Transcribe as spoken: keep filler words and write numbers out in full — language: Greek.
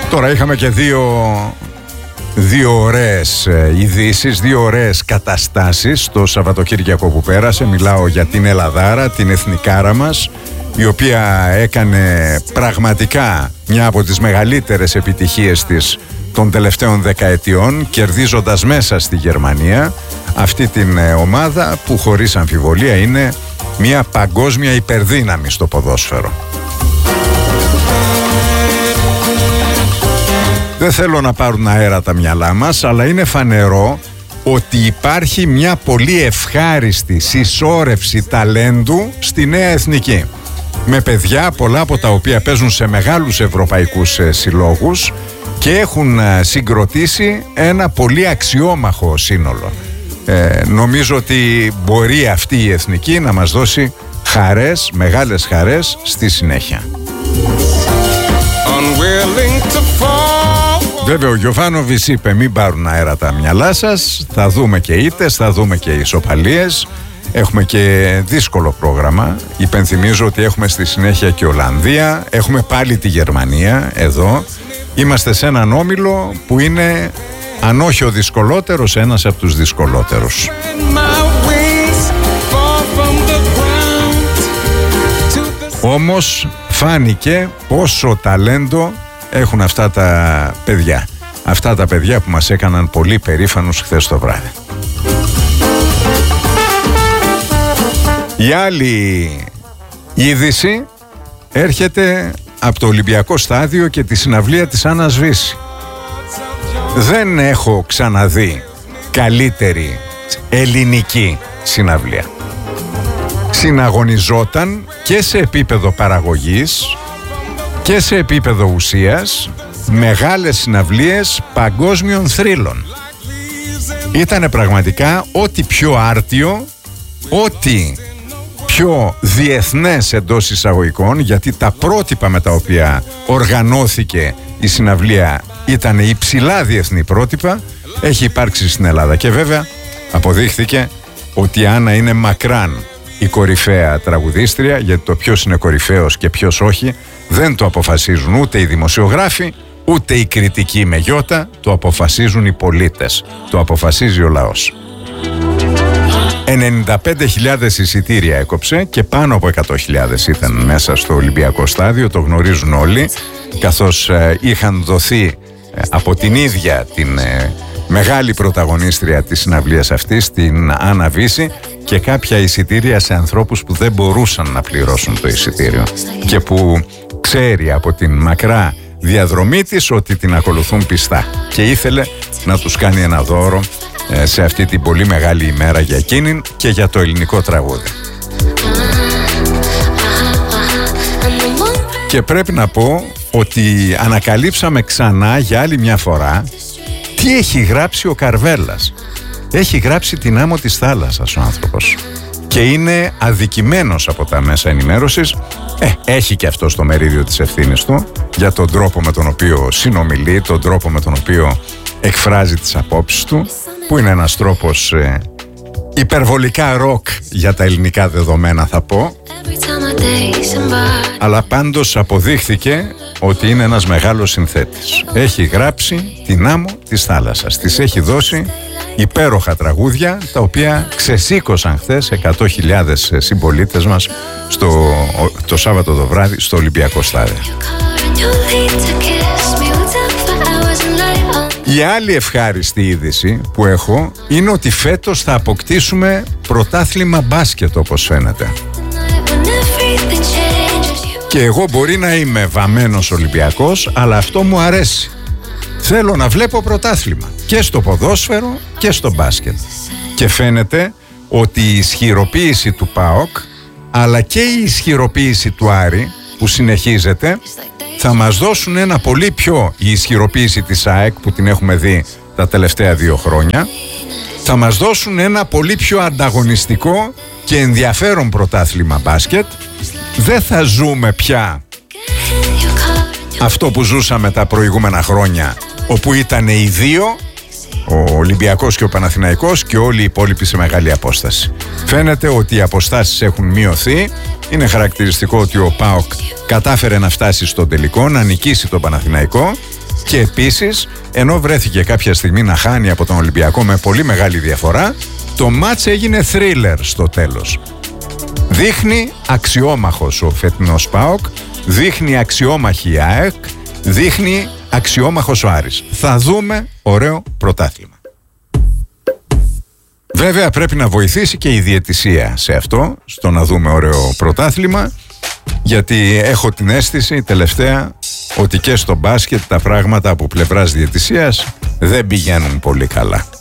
Τώρα είχαμε και δύο, δύο ωραίες ειδήσεις, δύο ωραίες καταστάσεις το Σαββατοκύριακο που πέρασε. Μιλάω για την Ελλαδάρα, την εθνικάρα μας, η οποία έκανε πραγματικά μια από τις μεγαλύτερες επιτυχίες της των τελευταίων δεκαετιών, κερδίζοντας μέσα στη Γερμανία αυτή την ομάδα που χωρίς αμφιβολία είναι μια παγκόσμια υπερδύναμη στο ποδόσφαιρο. Δεν θέλω να πάρουν αέρα τα μυαλά μας, αλλά είναι φανερό ότι υπάρχει μια πολύ ευχάριστη συσσόρευση ταλέντου στη νέα εθνική. Με παιδιά, πολλά από τα οποία παίζουν σε μεγάλους ευρωπαϊκούς συλλόγους και έχουν συγκροτήσει ένα πολύ αξιόμαχο σύνολο. Ε, νομίζω ότι μπορεί αυτή η εθνική να μας δώσει χαρές, μεγάλες χαρές στη συνέχεια. Βέβαια ο Γιωβάνοβιτς είπε μην πάρουν αέρα τα μυαλά σας, θα δούμε και ήττες, θα δούμε και ισοπαλίες. Έχουμε και δύσκολο πρόγραμμα. Υπενθυμίζω ότι έχουμε στη συνέχεια και Ολλανδία, έχουμε πάλι τη Γερμανία εδώ. Είμαστε σε έναν όμιλο που είναι, αν όχι ο δυσκολότερος, ένας από τους δυσκολότερους. Όμως φάνηκε πόσο ταλέντο έχουν αυτά τα παιδιά. Αυτά τα παιδιά που μας έκαναν πολύ περήφανους χθες το βράδυ. Η άλλη είδηση έρχεται από το Ολυμπιακό Στάδιο και τη συναυλία της Άννας Βύση. Δεν έχω ξαναδεί καλύτερη ελληνική συναυλία. Συναγωνιζόταν και σε επίπεδο παραγωγής και σε επίπεδο ουσίας μεγάλες συναυλίες παγκόσμιων θρύλων. Ήτανε πραγματικά ό,τι πιο άρτιο, ό,τι πιο διεθνές εντός εισαγωγικών, γιατί τα πρότυπα με τα οποία οργανώθηκε η συναυλία ήταν υψηλά διεθνή πρότυπα, έχει υπάρξει στην Ελλάδα. Και βέβαια αποδείχθηκε ότι η Άννα είναι μακράν η κορυφαία τραγουδίστρια, γιατί το ποιος είναι κορυφαίος και ποιος όχι δεν το αποφασίζουν ούτε οι δημοσιογράφοι ούτε οι κριτικοί με γιώτα, το αποφασίζουν οι πολίτες, το αποφασίζει ο λαός. ενενήντα πέντε χιλιάδες εισιτήρια έκοψε και πάνω από εκατό χιλιάδες ήταν μέσα στο Ολυμπιακό Στάδιο, το γνωρίζουν όλοι, καθώς ε, είχαν δοθεί ε, από την ίδια την ε, μεγάλη πρωταγωνίστρια της συναυλίας αυτής, την Άννα Βύση, και κάποια εισιτήρια σε ανθρώπους που δεν μπορούσαν να πληρώσουν το εισιτήριο και που ξέρει από την μακρά διαδρομή της ότι την ακολουθούν πιστά και ήθελε να τους κάνει ένα δώρο ε, σε αυτή την πολύ μεγάλη ημέρα για εκείνην και για το ελληνικό τραγούδι. Και πρέπει να πω ότι ανακαλύψαμε ξανά για άλλη μια φορά τι έχει γράψει ο Καρβέλας. Έχει γράψει την άμμο της θάλασσας ο άνθρωπος και είναι αδικημένος από τα μέσα ενημέρωσης. Ε, έχει και αυτό το μερίδιο της ευθύνης του για τον τρόπο με τον οποίο συνομιλεί, τον τρόπο με τον οποίο εκφράζει τις απόψεις του, που είναι ένας τρόπος ε, υπερβολικά ροκ για τα ελληνικά δεδομένα, θα πω. Αλλά πάντως αποδείχθηκε ότι είναι ένας μεγάλος συνθέτης. Έχει γράψει την άμμο της θάλασσας, της έχει δώσει υπέροχα τραγούδια, τα οποία ξεσήκωσαν χθες εκατό χιλιάδες συμπολίτες μας στο, το Σάββατο το βράδυ στο Ολυμπιακό Στάδιο. Η άλλη ευχάριστη είδηση που έχω είναι ότι φέτος θα αποκτήσουμε πρωτάθλημα μπάσκετ, όπως φαίνεται. Και εγώ μπορεί να είμαι βαμμένος Ολυμπιακός, αλλά αυτό μου αρέσει. Θέλω να βλέπω πρωτάθλημα και στο ποδόσφαιρο και στο μπάσκετ. Και φαίνεται ότι η ισχυροποίηση του ΠΑΟΚ αλλά και η ισχυροποίηση του Άρη που συνεχίζεται θα μας δώσουν ένα πολύ πιο, η ισχυροποίηση της ΑΕΚ που την έχουμε δει τα τελευταία δύο χρόνια, θα μας δώσουν ένα πολύ πιο ανταγωνιστικό και ενδιαφέρον πρωτάθλημα μπάσκετ. Δεν θα ζούμε πια αυτό που ζούσαμε τα προηγούμενα χρόνια, όπου ήταν οι δύο, ο Ολυμπιακός και ο Παναθηναϊκός, και όλοι οι υπόλοιποι σε μεγάλη απόσταση. Φαίνεται ότι οι αποστάσεις έχουν μειωθεί. Είναι χαρακτηριστικό ότι ο ΠΑΟΚ κατάφερε να φτάσει στον τελικό, να νικήσει τον Παναθηναϊκό, Και επίσης, ενώ βρέθηκε κάποια στιγμή να χάνει από τον Ολυμπιακό με πολύ μεγάλη διαφορά, το μάτς έγινε thriller στο τέλος. Δείχνει αξιόμαχος ο φετινός ΠΑΟΚ, δείχνει αξιόμαχη η ΑΕΚ, δείχνει αξιόμαχος ο Άρης. Θα δούμε ωραίο πρωτάθλημα. Βέβαια πρέπει να βοηθήσει και η διαιτησία σε αυτό, στο να δούμε ωραίο πρωτάθλημα, γιατί έχω την αίσθηση τελευταία ότι και στο μπάσκετ τα πράγματα από πλευράς διαιτησίας δεν πηγαίνουν πολύ καλά.